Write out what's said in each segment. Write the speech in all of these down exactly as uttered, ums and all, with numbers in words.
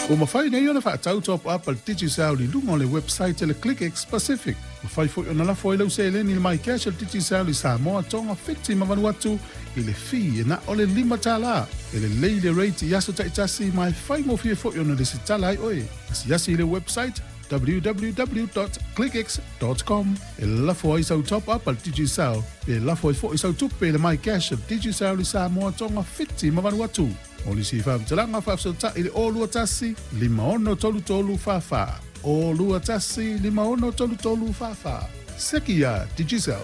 O mawhai nei ona whaatau top up al Digicel li lunga o le website le ClickX Pacific. Mawhai fo ona la fo ilau se le ni le mai cash al Digicel li Samoa tonga fifty ma vanuatu i le fi na o le lima tala. E le leile rate i aso taitasi mai whai mo fie fo ona le si tala ai oe. Si asi le website w w w dot click x dot com. E la fo i sau top up al Digicel. E la fo i fo i sau tupe le mai cash al Digicel li Samoa tonga fifty ma vanuatu. O li si whaam talanga whaafsota i le o lua tasi, lima ono tolu tolu whawha. O lua tasi, lima ono tolu tolu whawha. Seki a Digicel.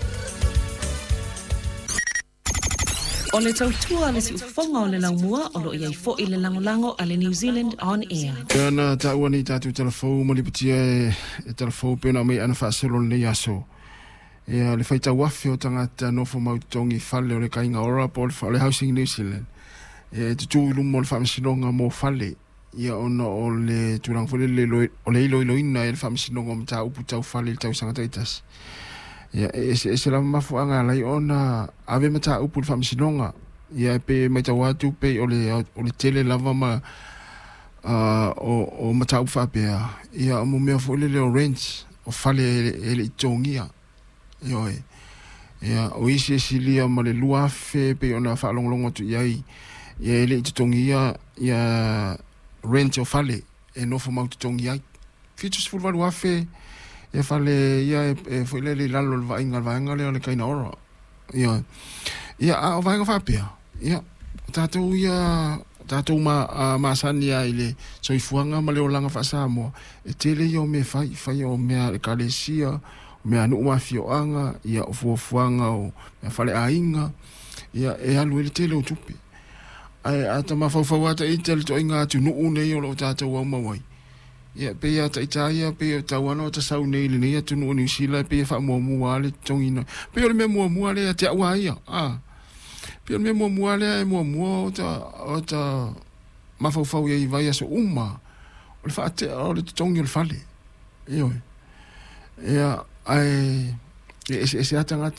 O le tautua le si ufonga o le laumua o lo iai fo i le langolango a le New Zealand On Air. Ana taua ni tatu telefou malipatia e, e telefou pena mai ana whaaselo le yaso. E le whaita wafi o tangata nofo mautongi whale o le kainga ora po le Housing New Zealand. E te tū lumo le whamisinonga mō whale. Ia ona o le tūrang whale le lo, o le ilo ilo ina e le whamisinonga o mta upu tau whale le tau sangataitas. Ia e se, e se lama mafu anga lai ona ave mta upu le whamisinonga. Ia pe mai tau atu pe o le, o le tele lava ma uh, o, o mta upu whapea. Ia o mo mea whole le orange o whale e le itongia. Ia oe. Ia o isi e silia ma le luafe pe ona whaalongolongo tu iai. Ia ele i tutongi ia, ia rent o fale, e nofo mau tutongi ai. Fitus fulwaru afe, e fale ia e, e fuile li lalo le vainga, le vainga leo le kaina ora. Ia, ia a o vainga whapea. Ia, tātou ia, tātou ma, uh, maasani ia ile, so i fuanga ma leo langa whaasamoa. E tele ia o me fai, fai o mea le kalesia, o mea nu umafi o anga, ia o fuafuanga o mea fale ainga, ia e alu ele tele o tupi. Ai ata mafau ata i tele to inga tu nuu nei o lo tātou au mawai. Ia pe ata i taia pe o tauana o ta sau nei le nei atu nuu ni sila pe wha mua mua le tongina. Pe o le mea mua mua le a te aua ia. Ah. Pe o le mea mua mua le e mua mua o ta, o ta mafau fau ia i vai aso uma. O le wha ate o le tongi o le fale. Ia oi. Ia ai e se ata ngata